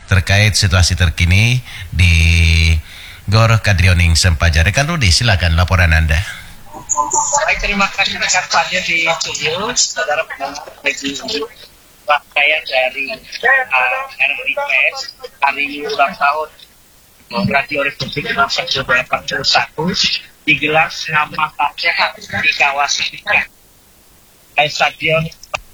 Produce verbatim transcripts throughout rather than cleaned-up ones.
terkait situasi terkini di Gor Kadrioning Sempaja. Rekan Rudi, silakan laporan Anda. Baik, terima kasih rekan Fadil di studio, saudara pendengar bagi rangkaian dari uh, R R I P E S hari ulang tahun Radio Republik Indonesia ke empat puluh satu digelar senam makan sehat di kawasan Stadion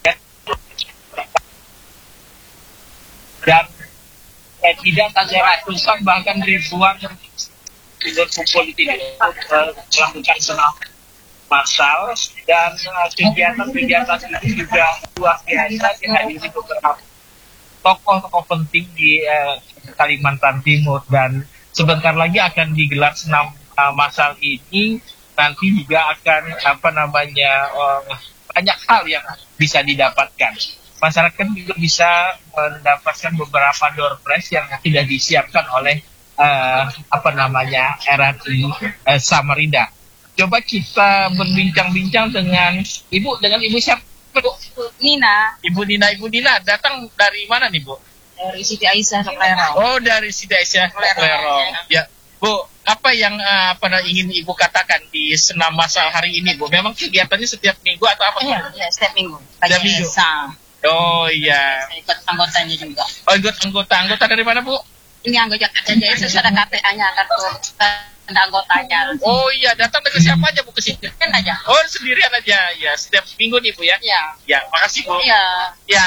dan eh, tidak saja ratusan bahkan ribuan berkumpul di sini untuk melakukan senam massal dan uh, kegiatan-kegiatan ini juga luar biasa dihadiri beberapa tokoh-tokoh penting di uh, Kalimantan Timur, dan sebentar lagi akan digelar senam uh, massal ini. Nanti juga akan apa namanya uh, banyak hal yang bisa didapatkan. Masyarakat juga bisa mendapatkan beberapa door prize yang sudah disiapkan oleh uh, apa namanya R R I uh, Samarinda. Coba kita berbincang-bincang dengan Ibu, dengan Ibu siapa, Bu? Nina. Ibu Nina, Ibu Nina datang dari mana nih, Bu? Dari Siti Aisyah Lerong. Oh, dari Siti Aisyah Lerong. Ya, Bu, apa yang uh, apa ingin Ibu katakan di senam massal hari ini, Bu? Memang kegiatannya setiap minggu atau apa? Iya, ya, setiap minggu. Setiap minggu. Oh iya. Saya ikut anggotanya juga. Oh, ikut anggota. Anggota dari mana, Bu? Ini anggota K J S, ada K P A-nya, kartu ada anggotanya. Oh iya, datang dengan siapa aja, Bu, ke sini? Kan aja. Oh, sendirian aja. Ya, setiap minggu nih, Bu, ya? Iya. Ya, makasih, Bu. Iya. Ya.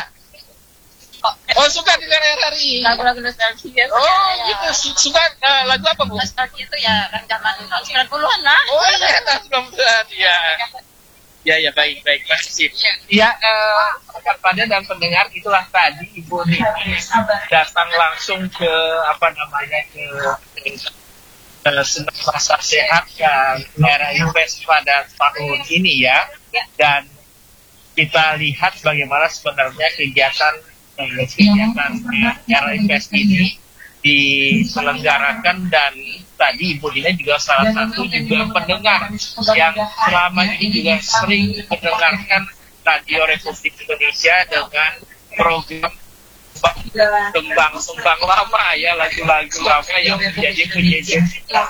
Oh, suka dengan R R I? Lagu-lagu nostalgia. Oh, gitu. Suka uh, lagu apa, Bu? Nostalgia itu ya kan zaman sembilan puluhan lah. Oh iya, tahun sembilan puluhan. Ya. Ya, ya, baik, baik, makasih. Ya, eh, pada dan pendengar, itulah tadi Ibu Nini datang langsung ke, apa namanya, ke, ke senam massal sehat dan R R I P E S pada tahun ini ya. Dan kita lihat bagaimana sebenarnya kegiatan, eh, kegiatan R R I P E S ini diselenggarakan, dan tadi Ibu Dina juga salah satu juga pendengar yang selama ini juga sering mendengarkan Radio Republik Indonesia dengan program tembang-tembang lama ya, lagu-lagu lama yang menjadi penyedia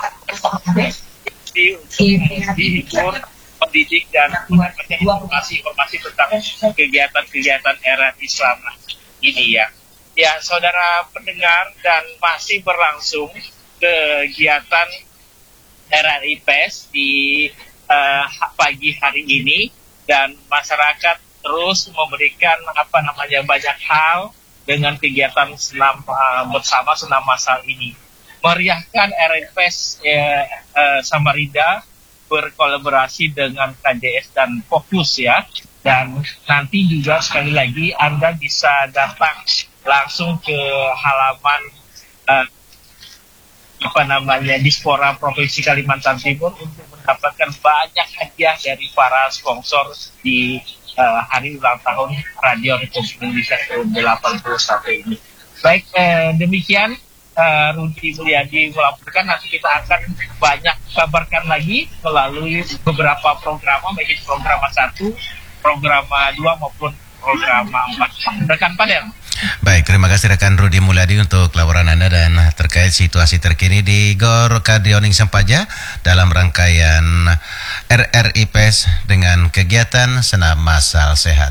untuk dihibur, mendidik dan informasi-informasi tentang kegiatan-kegiatan era Islam ini ya. Ya, saudara pendengar, dan masih berlangsung kegiatan R R I P E S di uh, pagi hari ini, dan masyarakat terus memberikan apa namanya banyak hal dengan kegiatan senam uh, bersama senam massal ini. Meriahkan R R I P E S uh, uh, Samarinda berkolaborasi dengan K J S dan Fokus ya, dan nanti juga sekali lagi Anda bisa datang langsung ke halaman uh, apa namanya Dispora Provinsi Kalimantan Timur untuk mendapatkan banyak hadiah dari para sponsor di uh, hari ulang tahun Radio Republik Indonesia ke delapan puluh satu ini. Baik, eh, demikian uh, Rudi Mulyadi melaporkan. Nanti kita akan banyak kabarkan lagi melalui beberapa program, baik itu program satu, program dua maupun program empat. Rekan Padel. Baik, terima kasih rekan Rudi Mulyadi untuk laporan Anda dan terkait situasi terkini di Gor Kadrioning Sempaja dalam rangkaian R R I P E S dengan kegiatan senam massal sehat.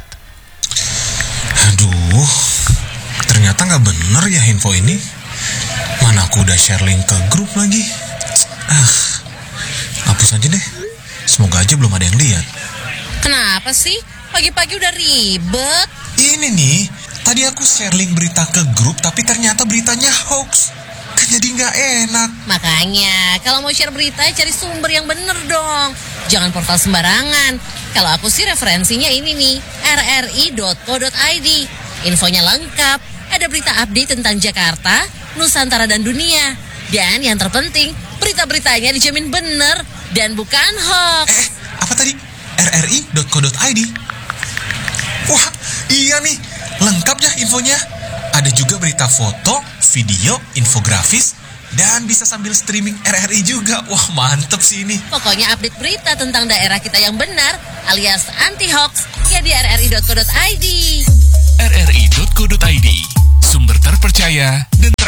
Aduh, ternyata nggak bener ya info ini. Mana aku udah share link ke grup lagi. Ah, hapus aja deh. Semoga aja belum ada yang lihat. Kenapa sih? Pagi-pagi udah ribet. Ini nih, tadi aku share link berita ke grup, tapi ternyata beritanya hoax. Kan jadi nggak enak. Makanya, kalau mau share berita, cari sumber yang bener dong. Jangan portal sembarangan. Kalau aku sih referensinya ini nih, r r i dot co dot i d. Infonya lengkap, ada berita update tentang Jakarta, Nusantara dan dunia. Dan yang terpenting, berita-beritanya dijamin bener dan bukan hoax. Eh, apa tadi? r r i dot co dot i d. Wah, iya nih, lengkap ya infonya. Ada juga berita foto, video, infografis, dan bisa sambil streaming R R I juga. Wah, mantep sih ini. Pokoknya update berita tentang daerah kita yang benar, alias anti-hoax, ya di r r i dot co dot i d. r r i dot co dot i d, sumber terpercaya dan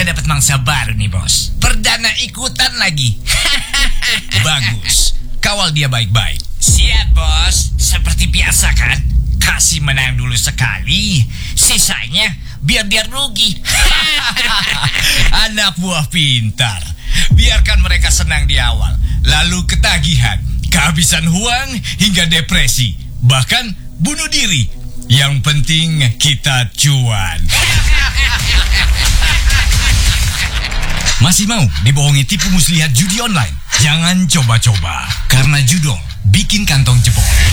mereka dapat mangsa baru nih, bos. Perdana ikutan lagi. Bagus. Kawal dia baik-baik. Siap, bos. Seperti biasa kan? Kasih menang dulu sekali. Sisanya biar dia rugi. Anak buah pintar. Biarkan mereka senang di awal, lalu ketagihan, kehabisan uang hingga depresi, bahkan bunuh diri. Yang penting kita cuan. Masih mau dibohongi tipu muslihat judi online? Jangan coba-coba, karena judul bikin kantong jebol.